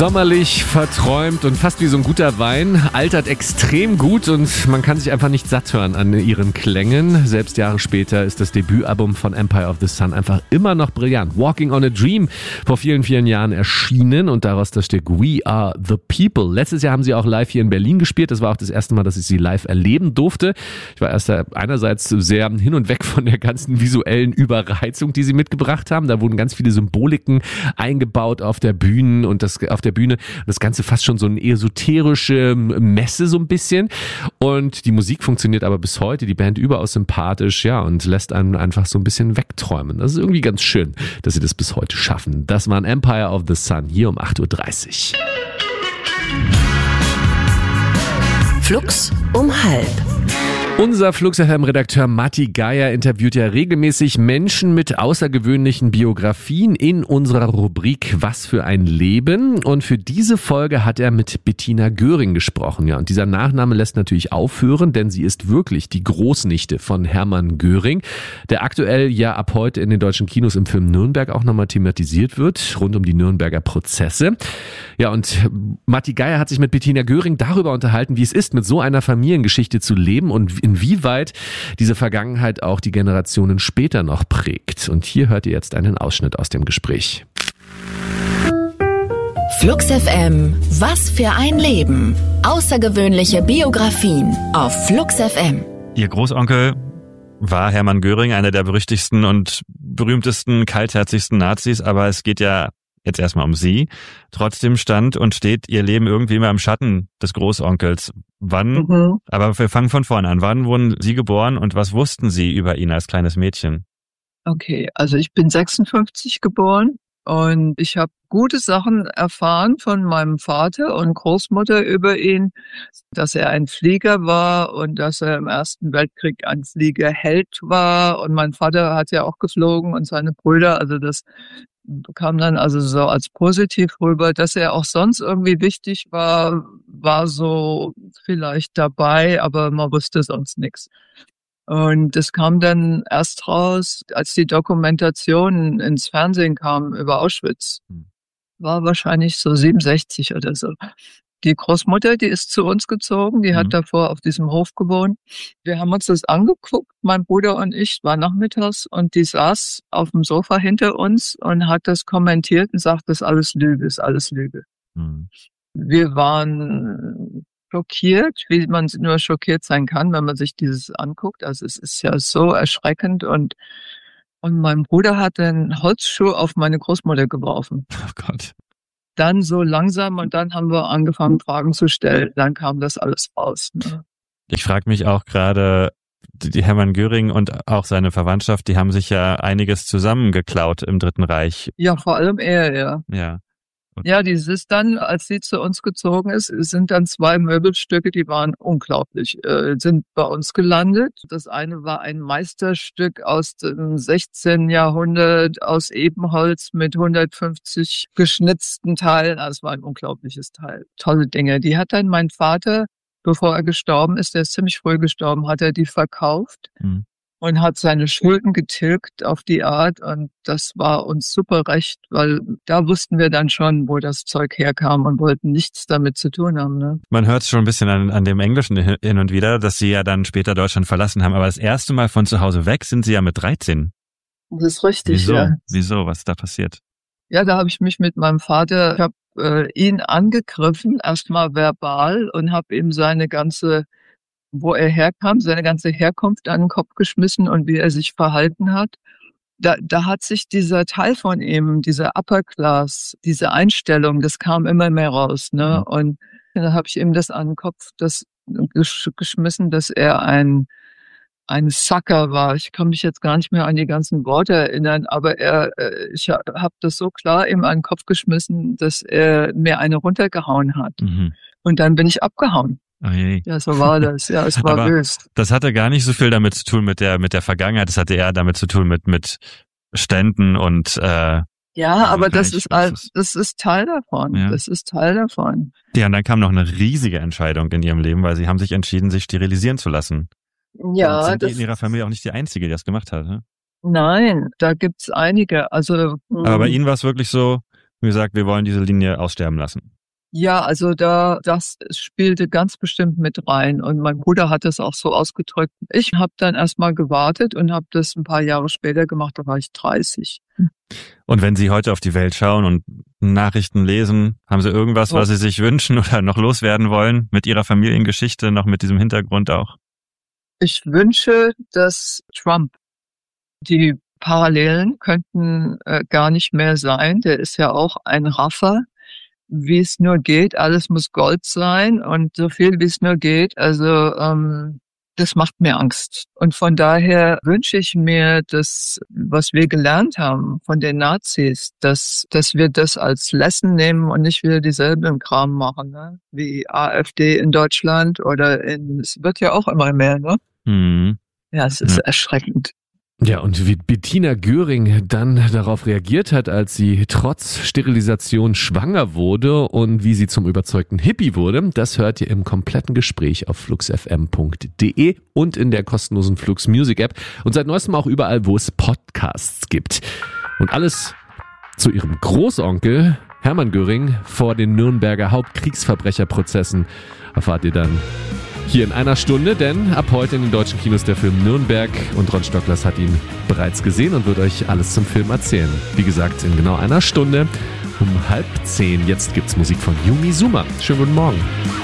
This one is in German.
Sommerlich, verträumt und fast wie so ein guter Wein, altert extrem gut und man kann sich einfach nicht satt hören an ihren Klängen. Selbst Jahre später ist das Debütalbum von Empire of the Sun einfach immer noch brillant. Walking on a Dream, vor vielen, vielen Jahren erschienen und daraus das Stück We Are the People. Letztes Jahr haben sie auch live hier in Berlin gespielt. Das war auch das erste Mal, dass ich sie live erleben durfte. Ich war erst einerseits sehr hin und weg von der ganzen visuellen Überreizung, die sie mitgebracht haben. Da wurden ganz viele Symboliken eingebaut auf der Bühne und das Ganze fast schon so eine esoterische Messe so ein bisschen. Und die Musik funktioniert aber bis heute, die Band überaus sympathisch, ja, und lässt einen einfach so ein bisschen wegträumen. Das ist irgendwie ganz schön, dass sie das bis heute schaffen. Das waren Empire of the Sun hier um 8.30 Uhr. Flux um 12:30. Unser Flux FM-Redakteur Matti Geier interviewt ja regelmäßig Menschen mit außergewöhnlichen Biografien in unserer Rubrik Was für ein Leben. Und für diese Folge hat er mit Bettina Göring gesprochen. Ja, und dieser Nachname lässt natürlich aufhören, denn sie ist wirklich die Großnichte von Hermann Göring, der aktuell ja ab heute in den deutschen Kinos im Film Nürnberg auch nochmal thematisiert wird, rund um die Nürnberger Prozesse. Ja, und Matti Geier hat sich mit Bettina Göring darüber unterhalten, wie es ist, mit so einer Familiengeschichte zu leben und inwieweit diese Vergangenheit auch die Generationen später noch prägt. Und hier hört ihr jetzt einen Ausschnitt aus dem Gespräch. Flux FM, was für ein Leben. Außergewöhnliche Biografien auf Flux FM. Ihr Großonkel war Hermann Göring, einer der berüchtigsten und berühmtesten, kaltherzigsten Nazis, aber es geht ja jetzt erstmal um Sie. Trotzdem stand und steht Ihr Leben irgendwie immer im Schatten des Großonkels. Wann, aber wir fangen von vorne an. Wann wurden Sie geboren und was wussten Sie über ihn als kleines Mädchen? Okay, also ich bin 56 geboren und ich habe gute Sachen erfahren von meinem Vater und Großmutter über ihn, dass er ein Flieger war und dass er im Ersten Weltkrieg ein Fliegerheld war. Und mein Vater hat ja auch geflogen und seine Brüder, also das kam dann also so als positiv rüber. Dass er auch sonst irgendwie wichtig war, war so vielleicht dabei, aber man wusste sonst nichts. Und das kam dann erst raus, als die Dokumentation ins Fernsehen kam über Auschwitz. War wahrscheinlich so 67 oder so. Die Großmutter, die ist zu uns gezogen, die hat davor auf diesem Hof gewohnt. Wir haben uns das angeguckt, mein Bruder und ich, war nachmittags und die saß auf dem Sofa hinter uns und hat das kommentiert und sagt, das ist alles Lüge, ist alles Lüge. Wir waren schockiert, wie man nur schockiert sein kann, wenn man sich dieses anguckt. Also es ist ja so erschreckend und mein Bruder hat den Holzschuh auf meine Großmutter geworfen. Oh Gott. Dann so langsam und dann haben wir angefangen, Fragen zu stellen. Dann kam das alles raus. Ne? Ich frage mich auch gerade, die Hermann Göring und auch seine Verwandtschaft, die haben sich ja einiges zusammengeklaut im Dritten Reich. Ja, vor allem er, ja. Ja. Ja, dieses dann, als sie zu uns gezogen ist, sind dann 2 Möbelstücke, die waren unglaublich, sind bei uns gelandet. Das eine war ein Meisterstück aus dem 16. Jahrhundert, aus Ebenholz mit 150 geschnitzten Teilen. Also es war ein unglaubliches Teil. Tolle Dinge. Die hat dann mein Vater, bevor er gestorben ist, der ist ziemlich früh gestorben, hat er die verkauft. Und hat seine Schulden getilgt auf die Art und das war uns super recht, weil da wussten wir dann schon, wo das Zeug herkam und wollten nichts damit zu tun haben. Ne? Man hört es schon ein bisschen an dem Englischen hin und wieder, dass Sie ja dann später Deutschland verlassen haben, aber das erste Mal von zu Hause weg sind Sie ja mit 13. Das ist richtig, Wieso? ja. Wieso? Was ist da passiert? Ja, da habe ich mich mit meinem Vater, ich habe ihn angegriffen, erstmal verbal und habe ihm wo er herkam, seine ganze Herkunft an den Kopf geschmissen und wie er sich verhalten hat. Da hat sich dieser Teil von ihm, dieser Upper Class, diese Einstellung, das kam immer mehr raus, ne? Und da habe ich ihm das an den Kopf geschmissen, dass er ein Sucker war. Ich kann mich jetzt gar nicht mehr an die ganzen Worte erinnern, aber ich habe das so klar ihm an den Kopf geschmissen, dass er mir eine runtergehauen hat. Und dann bin ich abgehauen. Oh je. Ja, so war das. Ja, es war böse. Das hatte gar nicht so viel damit zu tun mit der Vergangenheit. Das hatte eher damit zu tun mit Ständen und ja, aber das ist Teil davon. Ja. Das ist Teil davon. Ja, und dann kam noch eine riesige Entscheidung in Ihrem Leben, weil Sie haben sich entschieden, sich sterilisieren zu lassen. Ja, und sind in Ihrer Familie auch nicht die Einzige, die das gemacht hat, ne? Nein, da gibt's einige. Also, aber bei Ihnen war es wirklich so, gesagt, wir wollen diese Linie aussterben lassen. Ja, also das spielte ganz bestimmt mit rein und mein Bruder hat es auch so ausgedrückt. Ich habe dann erstmal gewartet und habe das ein paar Jahre später gemacht, da war ich 30. Und wenn Sie heute auf die Welt schauen und Nachrichten lesen, haben Sie irgendwas, was Sie sich wünschen oder noch loswerden wollen mit Ihrer Familiengeschichte, noch mit diesem Hintergrund auch? Ich wünsche, dass Trump, die Parallelen könnten gar nicht mehr sein, der ist ja auch ein Raffer. Wie es nur geht, alles muss Gold sein und so viel wie es nur geht. Also das macht mir Angst. Und von daher wünsche ich mir, dass, was wir gelernt haben von den Nazis, dass wir das als Lesson nehmen und nicht wieder dieselben Kram machen, ne? Wie AfD in Deutschland oder es wird ja auch immer mehr, ne? Mhm. Ja, es ist erschreckend. Ja, und wie Bettina Göring dann darauf reagiert hat, als sie trotz Sterilisation schwanger wurde und wie sie zum überzeugten Hippie wurde, das hört ihr im kompletten Gespräch auf fluxfm.de und in der kostenlosen Flux Music App und seit neuestem auch überall, wo es Podcasts gibt. Und alles zu ihrem Großonkel Hermann Göring vor den Nürnberger Hauptkriegsverbrecherprozessen erfahrt ihr dann hier in einer Stunde, denn ab heute in den deutschen Kinos der Film Nürnberg und Ron Stocklers hat ihn bereits gesehen und wird euch alles zum Film erzählen. Wie gesagt, in genau einer Stunde um 9:30. Jetzt gibt's Musik von Yumi Suma. Schönen guten Morgen.